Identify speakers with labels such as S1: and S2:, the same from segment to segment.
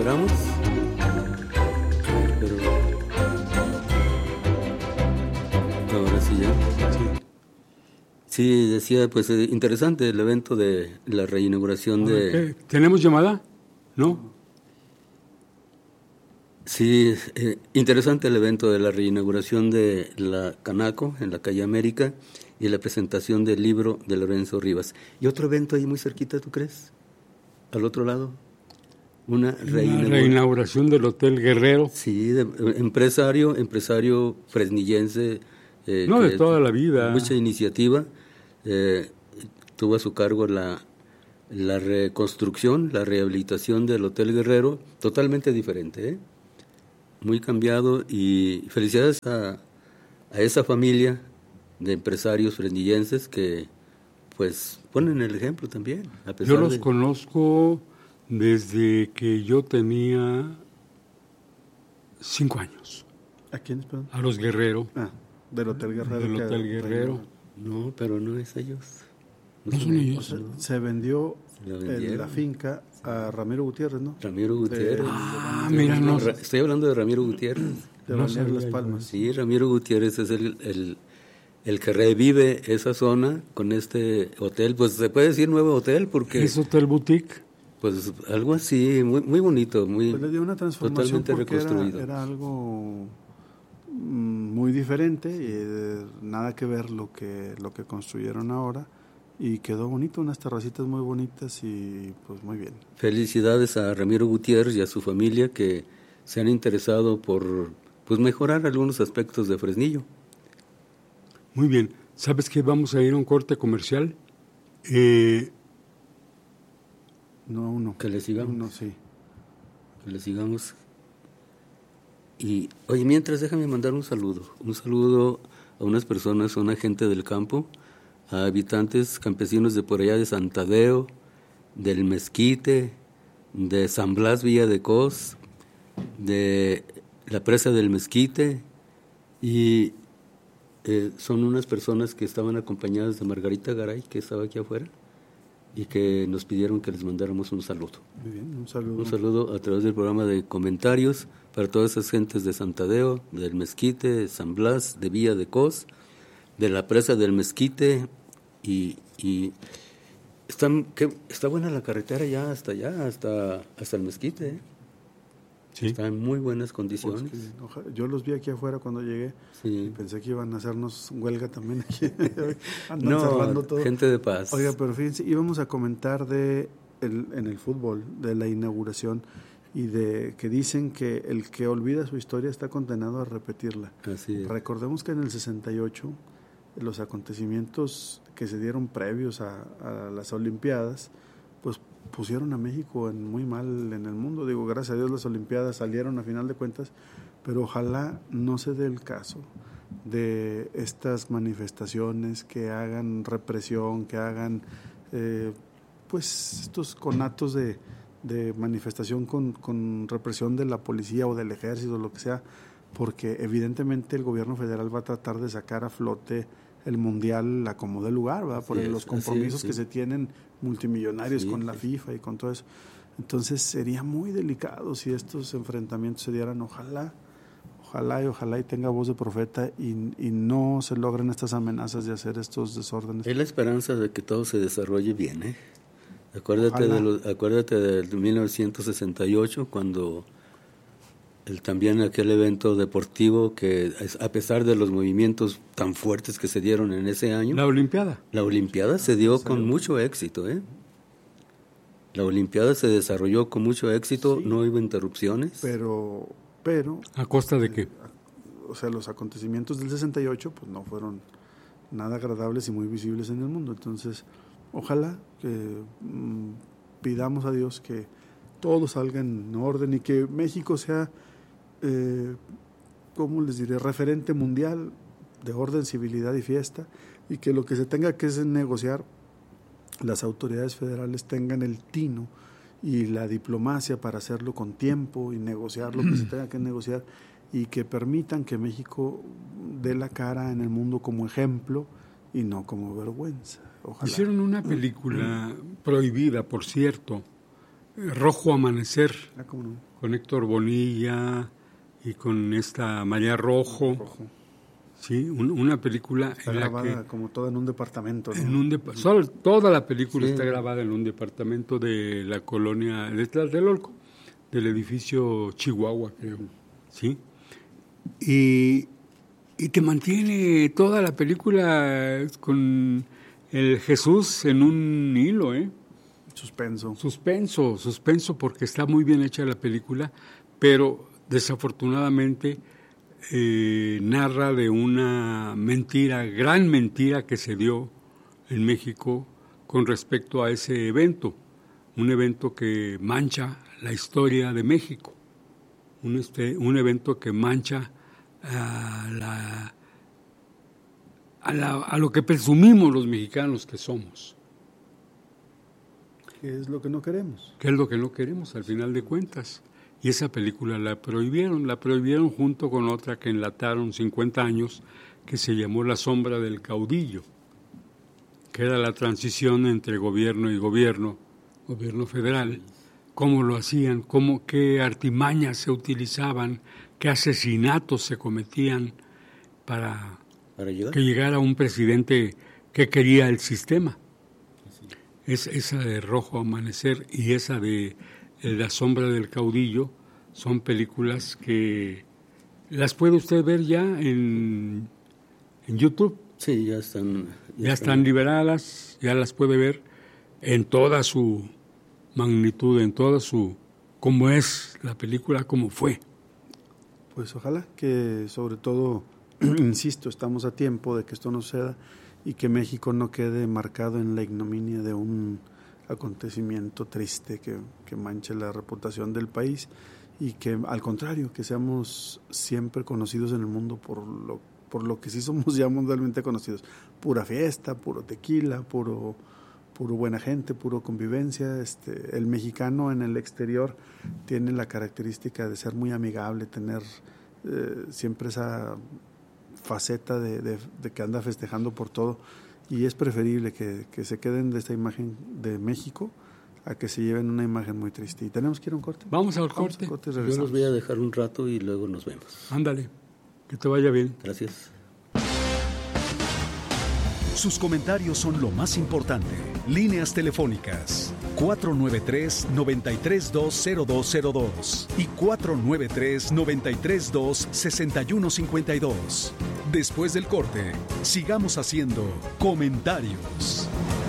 S1: recuperamos. Pero ahora sí ya. Sí, decía, pues interesante el evento de la reinauguración de...
S2: ¿Qué? ¿Tenemos llamada? ¿No?
S1: Sí, interesante el evento de la reinauguración de la Canaco en la calle América y la presentación del libro de Lorenzo Rivas. ¿Y otro evento ahí muy cerquita, tú crees? Al otro lado. Una
S2: reinauguración del Hotel Guerrero.
S1: Sí, empresario fresnillense.
S2: No, de toda la vida.
S1: Mucha iniciativa. Tuvo a su cargo la reconstrucción, la rehabilitación del Hotel Guerrero, totalmente diferente, muy cambiado, y felicidades a esa familia de empresarios fresnillenses que pues ponen el ejemplo también.
S2: Yo los conozco desde que yo tenía 5 años.
S3: ¿A quiénes, perdón?
S2: A los Guerrero.
S3: Del Hotel Guerrero.
S2: Del Hotel Guerrero.
S1: No, pero no es ellos.
S2: No son ellos.
S3: O sea, se vendió la finca a Ramiro Gutiérrez, ¿no?
S1: Ramiro Gutiérrez.
S2: Mira, no.
S1: Estoy hablando de Ramiro Gutiérrez.
S3: De Balneario Las Palmas.
S1: Sí, Ramiro Gutiérrez es el que revive esa zona con este hotel. Pues se puede decir nuevo hotel porque...
S2: ¿Es Hotel Boutique?
S1: Pues algo así, muy bonito, muy
S3: pues le dio una transformación
S1: totalmente reconstruido.
S3: Era algo muy diferente, y nada que ver lo que construyeron ahora, y quedó bonito, unas terracitas muy bonitas y pues muy bien.
S1: Felicidades a Ramiro Gutiérrez y a su familia que se han interesado por pues mejorar algunos aspectos de Fresnillo.
S2: Muy bien, ¿sabes qué? Vamos a ir a un corte comercial.
S3: No, uno.
S1: Que le sigamos.
S3: Uno, sí.
S1: Que le sigamos. Y, oye, mientras déjame mandar un saludo a unas personas, a una gente del campo, a habitantes campesinos de por allá de San Tadeo, del Mezquite, de San Blas Villa de Cos, de la presa del Mezquite, y son unas personas que estaban acompañadas de Margarita Garay, que estaba aquí afuera, y que nos pidieron que les mandáramos un saludo.
S3: Muy bien, un saludo.
S1: Un saludo a través del programa de comentarios para todas esas gentes de San Tadeo, del Mezquite, de San Blas, de Villa de Cos, de la presa del Mezquite, y está buena la carretera ya hasta allá, hasta el Mezquite, ¿eh? Sí. Está en muy buenas condiciones.
S3: Pues yo los vi aquí afuera cuando llegué, y pensé que iban a hacernos huelga también aquí. Andan cerrando todo.
S1: Gente de paz.
S3: Oiga, pero fíjense, íbamos a comentar en el fútbol, de la inauguración, y de que dicen que el que olvida su historia está condenado a repetirla.
S1: Así es.
S3: Recordemos que en el 68 los acontecimientos que se dieron previos a las Olimpiadas, pues pusieron a México muy mal en el mundo. Digo, gracias a Dios las Olimpiadas salieron a final de cuentas, pero ojalá no se dé el caso de estas manifestaciones que hagan represión, que hagan pues estos conatos de manifestación con represión de la policía o del ejército, lo que sea, porque evidentemente el gobierno federal va a tratar de sacar a flote el mundial a como dé lugar, ¿verdad? Por los compromisos que se tienen multimillonarios con la FIFA y con todo eso. Entonces sería muy delicado si estos enfrentamientos se dieran. Ojalá y tenga voz de profeta y no se logren estas amenazas de hacer estos desórdenes.
S1: Es la esperanza de que todo se desarrolle bien, ¿eh? Acuérdate del 1968, cuando también aquel evento deportivo que, a pesar de los movimientos tan fuertes que se dieron en ese año...
S2: La Olimpiada
S1: se dio con mucho éxito, ¿eh? La Olimpiada se desarrolló con mucho éxito, no hubo interrupciones.
S3: Pero...
S2: ¿A costa de qué?
S3: O sea, los acontecimientos del 68 pues no fueron nada agradables y muy visibles en el mundo. Entonces, ojalá que pidamos a Dios que todo salga en orden y que México sea... ¿cómo les diré? Referente mundial de orden, civilidad y fiesta, y que lo que se tenga que negociar, las autoridades federales tengan el tino y la diplomacia para hacerlo con tiempo y negociar lo que se tenga que negociar, y que permitan que México dé la cara en el mundo como ejemplo y no como vergüenza. Ojalá.
S2: Hicieron una película prohibida, por cierto, Rojo Amanecer,
S3: ¿Cómo no?
S2: con Héctor Bonilla y con esta María Rojo. Sí, una película
S3: está
S2: en la
S3: grabada
S2: que...
S3: como toda en un departamento, ¿no?
S2: Toda la película está grabada en un departamento de la colonia de Tlatelolco, del edificio Chihuahua, creo. ¿Sí? Y te mantiene toda la película con el Jesús en un hilo, ¿eh? Suspenso, porque está muy bien hecha la película, pero desafortunadamente narra de una mentira, gran mentira que se dio en México con respecto a ese evento, un evento que mancha la historia de México, un evento que mancha a lo que presumimos los mexicanos que somos.
S3: ¿Qué es lo que no queremos?
S2: ¿Qué es lo que no queremos, al final de cuentas? Y esa película la prohibieron junto con otra que enlataron 50 años, que se llamó La sombra del caudillo, que era la transición entre gobierno y gobierno federal, cómo lo hacían, qué artimañas se utilizaban, qué asesinatos se cometían para que llegara un presidente que quería el sistema. Es esa de Rojo Amanecer y esa de La sombra del caudillo son películas que las puede usted ver ya en YouTube.
S1: Sí, ya
S2: están liberadas, ya las puede ver en toda su magnitud, en toda su... cómo es la película, cómo fue.
S3: Pues ojalá que, sobre todo, insisto, estamos a tiempo de que esto no suceda y que México no quede marcado en la ignominia de un acontecimiento triste que manche la reputación del país y que, al contrario, que seamos siempre conocidos en el mundo por lo que sí somos ya mundialmente conocidos. Pura fiesta, puro tequila, puro buena gente, puro convivencia. El mexicano en el exterior tiene la característica de ser muy amigable, tener siempre esa faceta de que anda festejando por todo, y es preferible que se queden de esta imagen de México a que se lleven una imagen muy triste. Y tenemos que ir a un corte.
S2: Vamos al corte.
S3: Y
S1: yo los voy a dejar un rato y luego nos vemos.
S2: Ándale, que te vaya bien.
S1: Gracias.
S4: Sus comentarios son lo más importante. Líneas telefónicas 493-9320202 y 493-932-6152. Después del corte, sigamos haciendo comentarios.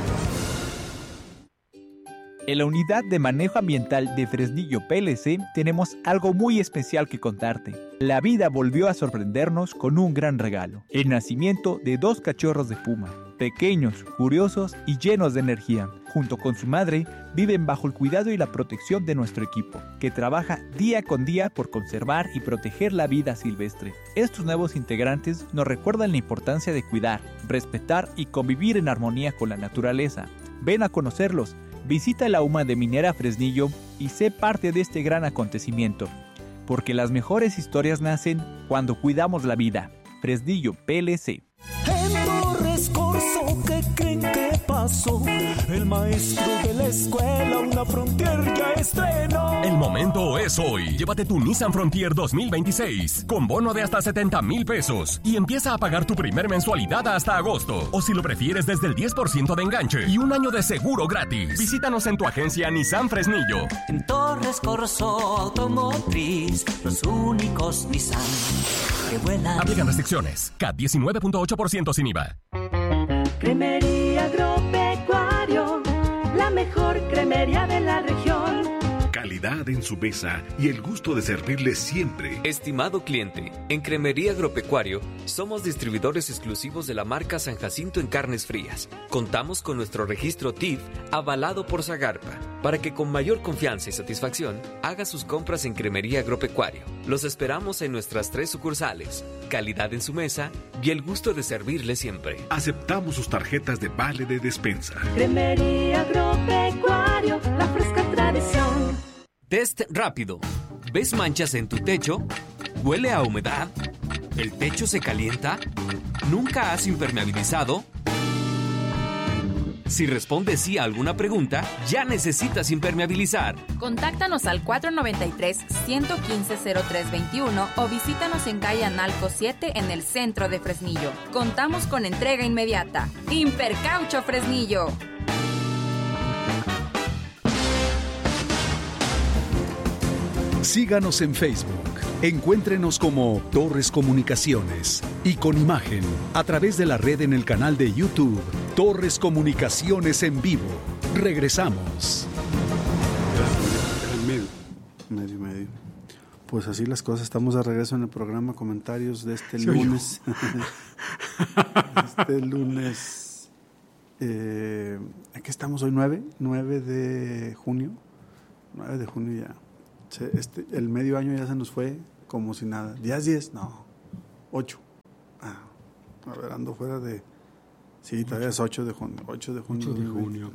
S5: En la Unidad de Manejo Ambiental de Fresnillo PLC tenemos algo muy especial que contarte. La vida volvió a sorprendernos con un gran regalo: el nacimiento de 2 cachorros de puma, pequeños, curiosos y llenos de energía. Junto con su madre, viven bajo el cuidado y la protección de nuestro equipo, que trabaja día con día por conservar y proteger la vida silvestre. Estos nuevos integrantes nos recuerdan la importancia de cuidar, respetar y convivir en armonía con la naturaleza. Ven a conocerlos. Visita la UMA de Minera Fresnillo y sé parte de este gran acontecimiento, porque las mejores historias nacen cuando cuidamos la vida. Fresnillo PLC.
S6: En Torres Corso, ¿qué creen que pasó? El maestro de la escuela una Frontier ya estrenó.
S7: El momento es hoy. Llévate tu Nissan Frontier 2026 con bono de hasta 70,000 pesos y empieza a pagar tu primer mensualidad hasta agosto. O si lo prefieres, desde el 10% de enganche y un año de seguro gratis. Visítanos en tu agencia Nissan Fresnillo.
S6: En Torres Corso Automotriz, los únicos Nissan que vuelan.
S7: Aplican restricciones. CAT 19.8% sin IVA.
S8: Cremería Agropecuario, la mejor cremería de la región.
S9: Calidad en su mesa y el gusto de servirle siempre.
S10: Estimado cliente, en Cremería Agropecuario somos distribuidores exclusivos de la marca San Jacinto en carnes frías. Contamos con nuestro registro TIF avalado por Zagarpa, para que con mayor confianza y satisfacción haga sus compras en Cremería Agropecuario. Los esperamos en nuestras 3 sucursales. Calidad en su mesa y el gusto de servirle siempre.
S9: Aceptamos sus tarjetas de vale de despensa.
S8: Cremería Agropecuario, la fresca tradición.
S10: Test rápido. ¿Ves manchas en tu techo? ¿Huele a humedad? ¿El techo se calienta? ¿Nunca has impermeabilizado? Si respondes sí a alguna pregunta, ya necesitas impermeabilizar.
S11: Contáctanos al 493-115-0321 o visítanos en calle Analco 7 en el centro de Fresnillo. Contamos con entrega inmediata. Impercaucho Fresnillo.
S4: Síganos en Facebook. Encuéntrenos como Torres Comunicaciones y con imagen a través de la red en el canal de YouTube Torres Comunicaciones en vivo. Regresamos.
S3: Medio. Pues así las cosas. Estamos de regreso en el programa Comentarios de este lunes. Aquí estamos hoy 9 de junio. 9 de junio ya. El medio año ya se nos fue como si nada. ¿Días 10? No. 8. A ver, ando fuera de... Sí, todavía es 8 de junio. 8 de junio.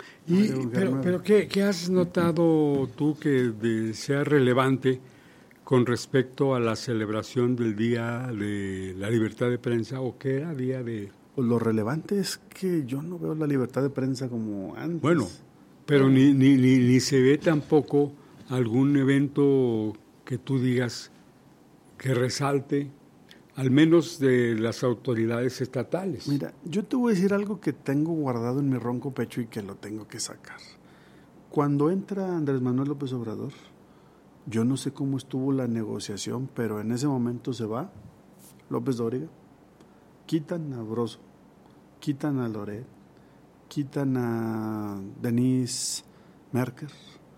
S2: Pero ¿qué has notado tú que sea relevante con respecto a la celebración del Día de la Libertad de Prensa? ¿O qué era día de...?
S3: Pues lo relevante es que yo no veo la libertad de prensa como antes.
S2: Bueno, pero ni se ve tampoco algún evento que tú digas que resalte, al menos de las autoridades estatales.
S3: Mira, yo te voy a decir algo que tengo guardado en mi ronco pecho y que lo tengo que sacar. Cuando entra Andrés Manuel López Obrador, yo no sé cómo estuvo la negociación, pero en ese momento se va López Dóriga, quitan a Broso, quitan a Loret, quitan a Denise Merker,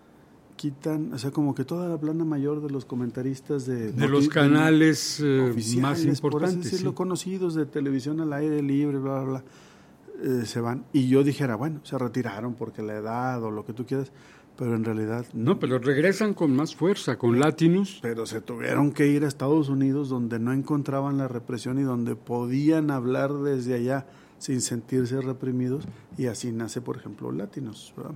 S3: quitan, o sea, como que toda la plana mayor de los comentaristas de
S2: los canales más importantes,
S3: por así decirlo, conocidos de televisión al aire libre, bla, bla, bla, se van. Y yo dijera, bueno, se retiraron porque la edad o lo que tú quieras, pero en realidad...
S2: No, pero regresan con más fuerza, con Latinus.
S3: Pero se tuvieron que ir a Estados Unidos, donde no encontraban la represión y donde podían hablar desde allá sin sentirse reprimidos, y así nace, por ejemplo, Latinus, ¿verdad?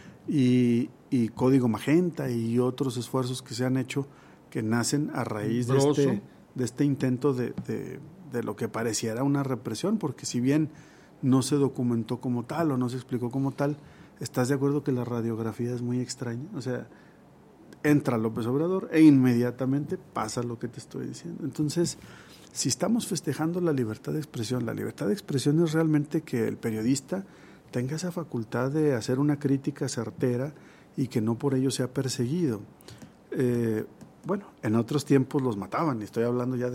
S3: Y Código Magenta y otros esfuerzos que se han hecho que nacen a raíz de este intento de lo que pareciera una represión, porque si bien no se documentó como tal o no se explicó como tal, ¿estás de acuerdo que la radiografía es muy extraña? O sea, entra López Obrador e inmediatamente pasa lo que te estoy diciendo. Entonces, si estamos festejando la libertad de expresión es realmente que el periodista tenga esa facultad de hacer una crítica certera y que no por ello sea perseguido. Bueno, en otros tiempos los mataban, y estoy hablando ya de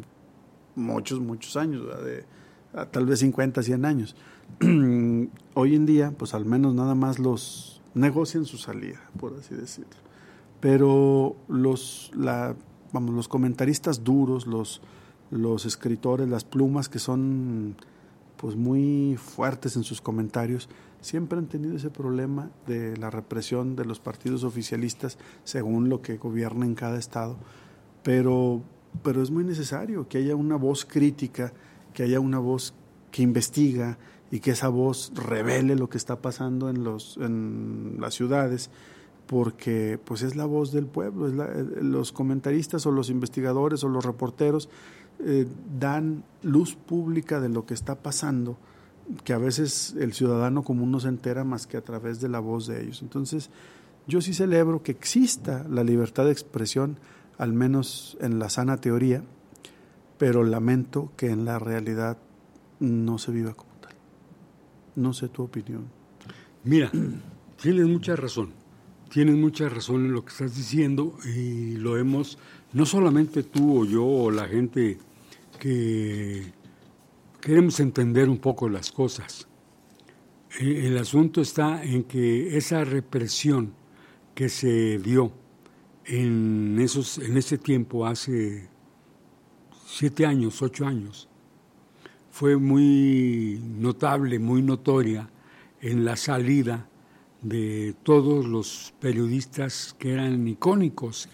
S3: muchos años, tal vez 50, 100 años. Hoy en día, pues al menos nada más los negocian su salida, por así decirlo. Pero los comentaristas duros, los escritores, las plumas que son pues muy fuertes en sus comentarios, siempre han tenido ese problema de la represión de los partidos oficialistas según lo que gobierna en cada estado, pero es muy necesario que haya una voz crítica, que haya una voz que investiga y que esa voz revele lo que está pasando en las ciudades, porque pues es la voz del pueblo, los comentaristas o los investigadores o los reporteros dan luz pública de lo que está pasando, que a veces el ciudadano común no se entera más que a través de la voz de ellos. Entonces, yo sí celebro que exista la libertad de expresión, al menos en la sana teoría, pero lamento que en la realidad no se viva como tal. No sé tu opinión.
S2: Mira, tienes mucha razón en lo que estás diciendo, y lo hemos, no solamente tú o yo o la gente que queremos entender un poco las cosas. El asunto está en que esa represión que se dio en ese tiempo, hace 7 años, 8 años, fue muy notable, muy notoria en la salida de todos los periodistas que eran icónicos,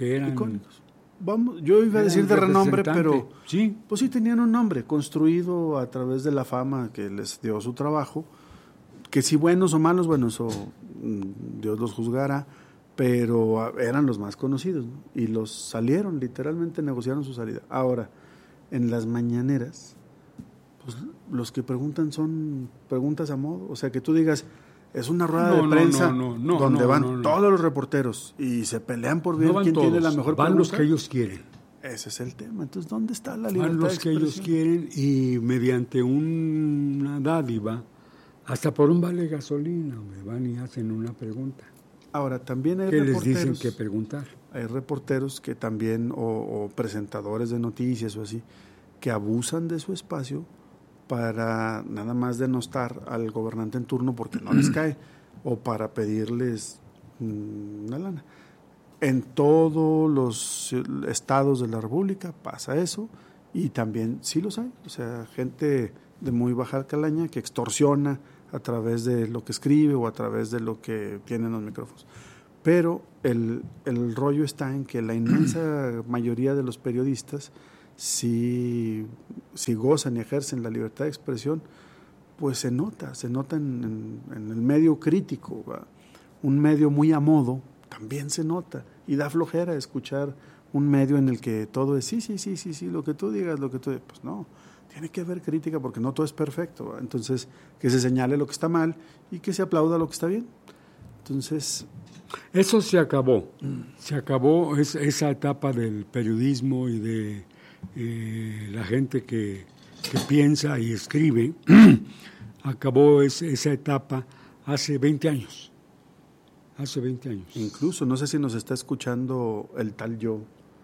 S3: yo iba a decir de renombre, pero
S2: sí,
S3: pues sí tenían un nombre construido a través de la fama que les dio su trabajo, que si buenos o malos, bueno, eso Dios los juzgará, pero eran los más conocidos, ¿no? Y literalmente negociaron su salida. Ahora, en las mañaneras, Pues los que preguntan son preguntas a modo. O sea, que tú digas, es una rueda de prensa donde van todos los reporteros y se pelean por ver quién tiene la mejor pregunta.
S2: Van los que ellos quieren.
S3: Ese es el tema. Entonces, ¿dónde está la libertad
S2: Van los
S3: de
S2: que
S3: expresión?
S2: ellos quieren y mediante una dádiva, hasta por un vale gasolina, van y hacen una pregunta.
S3: Ahora, también hay
S2: ¿Qué
S3: reporteros.
S2: les dicen que preguntar?
S3: Hay reporteros que también, o presentadores de noticias o así, que abusan de su espacio para nada más denostar al gobernante en turno porque no les cae, o para pedirles una lana. En todos los estados de la República pasa eso, y también sí los hay, o sea, gente de muy baja calaña que extorsiona a través de lo que escribe o a través de lo que tiene en los micrófonos. Pero el rollo está en que la inmensa mayoría de los periodistas, si gozan y ejercen la libertad de expresión, pues se nota en el medio crítico, ¿va? Un medio muy a modo también se nota, y da flojera escuchar un medio en el que todo es sí, lo que tú digas, pues no, tiene que haber crítica porque no todo es perfecto, ¿va? Entonces que se señale lo que está mal y que se aplauda lo que está bien. Entonces
S2: eso se acabó esa etapa del periodismo y de la gente que piensa y escribe. Acabó esa etapa hace 20 años.
S3: Incluso, no sé si nos está escuchando el tal Yo,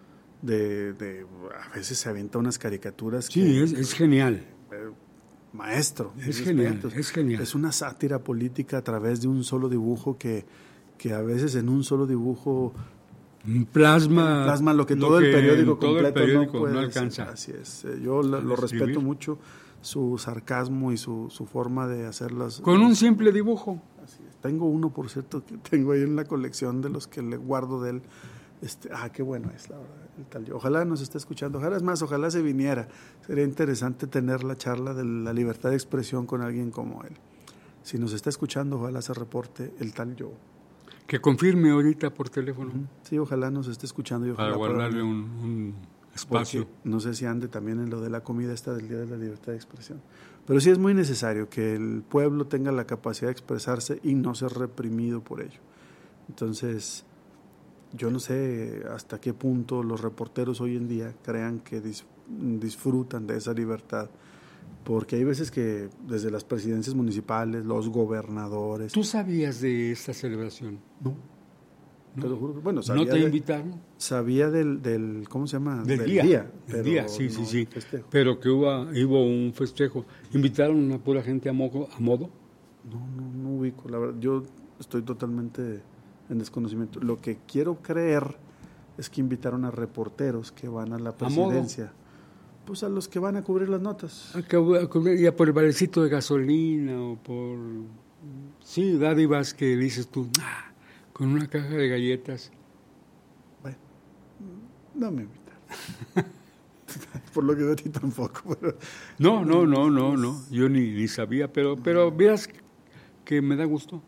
S3: a veces se avienta unas caricaturas.
S2: Sí, es genial.
S3: Maestro.
S2: Es genial.
S3: Es una sátira política a través de un solo dibujo que a veces en un solo dibujo
S2: plasma
S3: lo que todo el periódico completo
S2: no alcanza.
S3: Así es. Yo lo respeto mucho, su sarcasmo y su forma de hacerlas.
S2: Con un simple dibujo.
S3: Así es. Tengo uno, por cierto, que tengo ahí en la colección de los que le guardo de él. Qué bueno es, la verdad, el tal Yo. Ojalá nos esté escuchando. Ojalá se viniera. Sería interesante tener la charla de la libertad de expresión con alguien como él. Si nos está escuchando, ojalá se reporte el tal Yo.
S2: Que confirme ahorita por teléfono.
S3: Sí, ojalá nos esté escuchando. Y ojalá
S2: para guardarle un espacio.
S3: No sé si ande también en lo de la comida del Día de la Libertad de Expresión. Pero sí es muy necesario que el pueblo tenga la capacidad de expresarse y no ser reprimido por ello. Entonces, yo no sé hasta qué punto los reporteros hoy en día crean que disfrutan de esa libertad. Porque hay veces que desde las presidencias municipales, los gobernadores...
S2: ¿Tú sabías de esta celebración?
S3: No. Te lo juro. Bueno,
S2: ¿No te invitaron?
S3: Sabía del ¿cómo se llama?
S2: Del día. Sí. Pero que hubo un festejo. ¿Invitaron a pura gente a modo?
S3: No ubico. La verdad, yo estoy totalmente en desconocimiento. Lo que quiero creer es que invitaron a reporteros que van a la presidencia. Pues a los que van a cubrir las notas.
S2: Ya por el valecito de gasolina o por... Sí, dádivas que dices tú, con una caja de galletas.
S3: Bueno, no me invitaron. Por lo que veo a ti tampoco. Pero...
S2: No. Yo ni sabía, pero veas que me da gusto.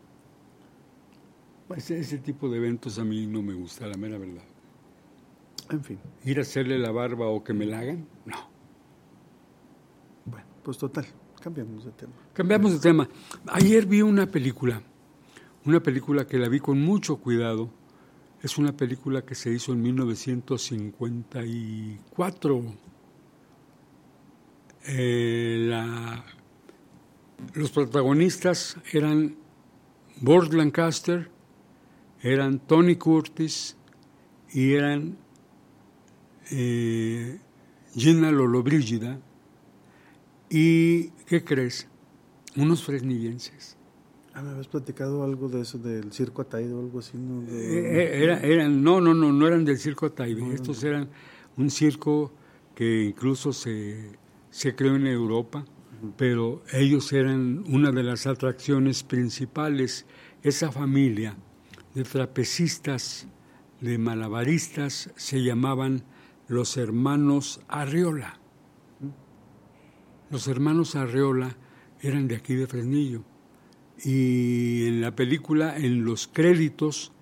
S2: Ese tipo de eventos a mí no me gusta, la mera verdad.
S3: En fin.
S2: Ir a hacerle la barba o que me la hagan, no.
S3: Bueno, pues total, cambiamos de
S2: tema. Ayer vi una película que la vi con mucho cuidado. Es una película que se hizo en 1954. Los protagonistas eran Burt Lancaster, eran Tony Curtis y eran Gina Lollobrigida. ¿Y qué crees? Unos fresnillenses.
S3: Me habías platicado algo de eso, del Circo Ataide o algo así, ¿no?
S2: No eran del Circo Ataide. Estos eran un circo que incluso se creó en Europa, pero ellos eran una de las atracciones principales. Esa familia de trapecistas, de malabaristas, se llamaban los hermanos Arreola. Los hermanos Arreola eran de aquí de Fresnillo. Y en la película, en los créditos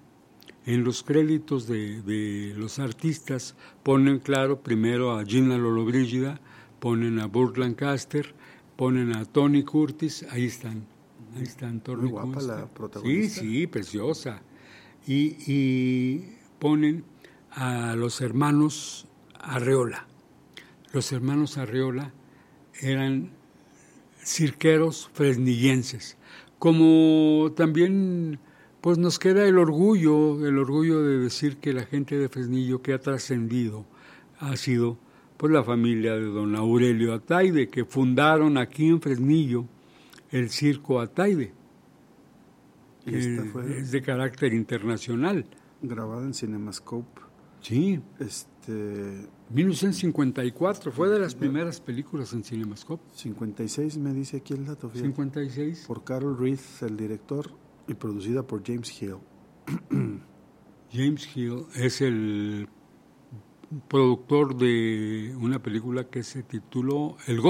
S2: de los artistas, ponen claro primero a Gina Lollobrigida, ponen a Burt Lancaster, ponen a Tony Curtis, ahí están Tony
S3: Muy guapa
S2: Curtis.
S3: la protagonista.
S2: Sí, preciosa. Y ponen a los hermanos Arreola. Los hermanos Arreola eran cirqueros fresnillenses. Como también pues nos queda el orgullo de decir que la gente de Fresnillo que ha trascendido ha sido pues la familia de don Aurelio Ataide, que fundaron aquí en Fresnillo el Circo Ataide, que es de carácter internacional.
S3: Grabada en Cinemascope.
S2: Sí. 1954, fue de las primeras películas en Cinemascope.
S3: 56 me dice aquí el dato. Fíjate.
S2: 56.
S3: Por Carol Reed, el director, y producida por James Hill.
S2: James Hill es el productor de una película que se tituló El